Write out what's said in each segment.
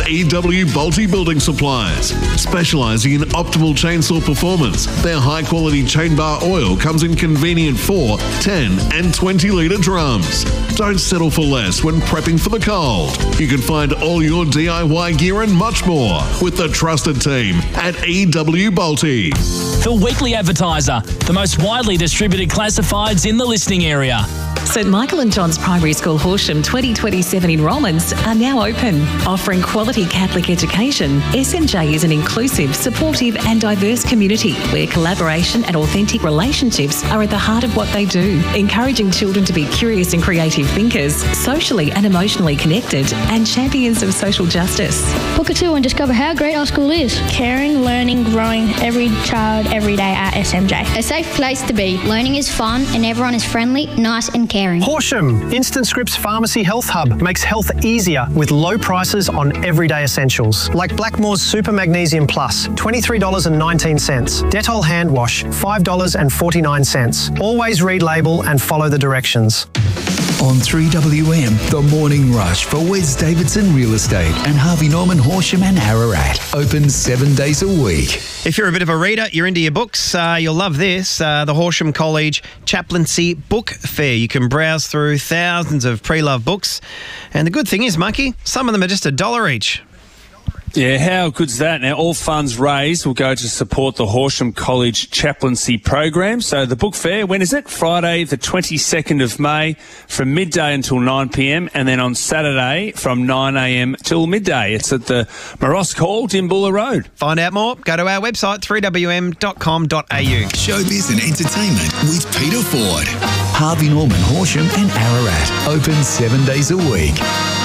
at EW Bolte Building Supplies. Specialising in optimal chainsaw performance, their high-quality chain bar oil comes in convenient 4, 10 and 20 litre drums. Don't settle for less when prepping for the cold. You can find all your DIY gear and much more with the trusted team at EW Bolte. The Weekly Advertiser, the most widely distributed classifieds in the listening area. St Michael and John's Primary School Horsham 2027 enrolments are now open. Offering quality Catholic education, SMJ is an inclusive, supportive and diverse community where collaboration and authentic relationships are at the heart of what they do, encouraging children to be curious and creative thinkers, socially and emotionally connected and champions of social justice. Book a tour and discover how great our school is. Caring, learning, growing, every child, every day at SMJ. A safe place to be. Learning is fun and everyone is friendly, nice and caring. Horsham, Instant Scripts Pharmacy Health Hub makes health easier with low prices on everyday essentials. Like Blackmore's Super Magnesium Plus, $23.19. Dettol Hand Wash, $5.49. Always read label and follow the directions. On 3WM, The Morning Rush for Wes Davidson Real Estate and Harvey Norman Horsham and Ararat. Open 7 days a week. If you're a bit of a reader, you're into your books, you'll love this. The Horsham College Chaplaincy Book Fair. You can browse through thousands of pre-loved books. And the good thing is, Monkey, some of them are just $1 each. Yeah, how good's that? Now, all funds raised will go to support the Horsham College Chaplaincy program. So the book fair, when is it? Friday, the 22nd of May, from midday until 9 p.m, and then on Saturday from 9 a.m. till midday. It's at the Morosk Hall, Dimbulla Road. Find out more, go to our website, 3wm.com.au. Showbiz and entertainment with Peter Ford. Harvey Norman, Horsham and Ararat. Open 7 days a week.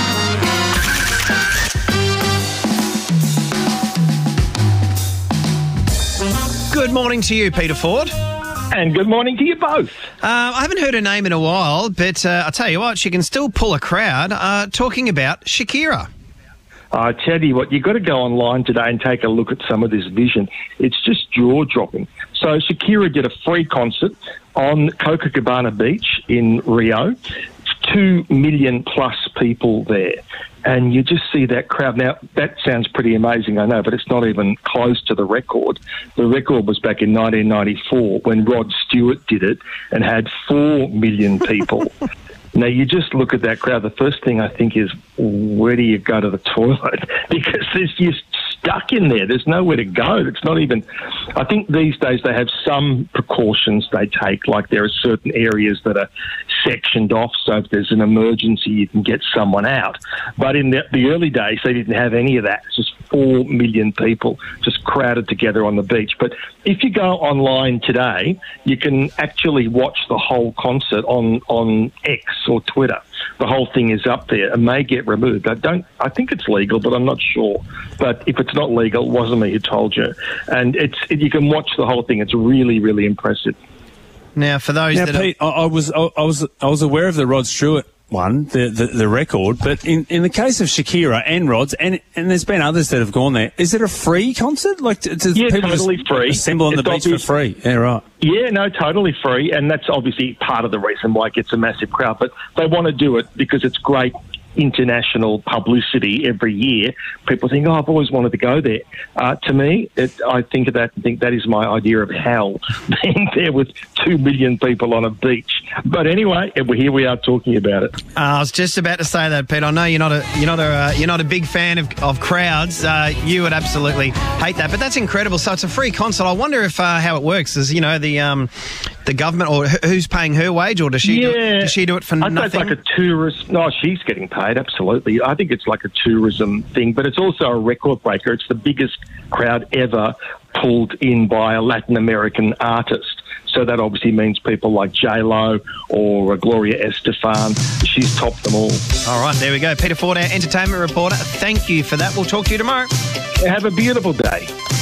Good morning to you, Peter Ford. And good morning to you both. I haven't heard her name in a while, but I'll tell you what, she can still pull a crowd talking about Shakira. I tell you what, you've got to go online today and take a look at some of this vision. It's just jaw-dropping. So Shakira did a free concert on Copacabana Beach in Rio. 2 million plus people there. And you just see that crowd. Now, that sounds pretty amazing, I know, but it's not even close to the record. The record was back in 1994 when Rod Stewart did it and had 4 million people. Now, you just look at that crowd, the first thing I think is, where do you go to the toilet? Because you're stuck in there. There's nowhere to go. It's not even... I think these days they have some precautions they take, like there are certain areas that are sectioned off, so if there's an emergency, you can get someone out. But in the early days, they didn't have any of that. It's just 4 million people just crowded together on the beach. But if you go online today, you can actually watch the whole concert on X or Twitter. The whole thing is up there and may get removed. I think it's legal, but I'm not sure. But if it's not legal, it wasn't me who told you. And you can watch the whole thing. It's really, really impressive. Now, for those Pete, I was aware of the Rod Stewart one, the record, but in the case of Shakira and Rod's, and there's been others that have gone there, is it a free concert? Like, do people totally just free. Assemble on the beach for free? Yeah, right. Yeah, no, totally free, and that's obviously part of the reason why it gets a massive crowd. But they want to do it because it's great international publicity every year. People think, I've always wanted to go there. To me, I think of that and think that is my idea of hell, being there with 2 million people on a beach. But anyway, here we are talking about it. I was just about to say that, Pete. I know you're not a big fan of crowds. You would absolutely hate that, but that's incredible. So it's a free concert. I wonder if how it works is, the government, or who's paying her wage, or does she do it for nothing? It's like a tourist. No, she's getting paid, absolutely. I think it's like a tourism thing, but it's also a record breaker. It's the biggest crowd ever pulled in by a Latin American artist. So that obviously means people like J-Lo or Gloria Estefan. She's topped them all. All right, there we go. Peter Ford, our entertainment reporter. Thank you for that. We'll talk to you tomorrow. Have a beautiful day.